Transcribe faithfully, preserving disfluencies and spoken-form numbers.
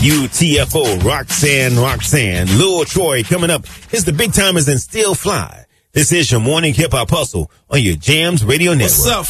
U T F O, Roxanne, Roxanne. Lil Troy coming up. It's the Big Timers and Still Fly. This is your morning hip hop hustle on your Jams Radio Network. What's up,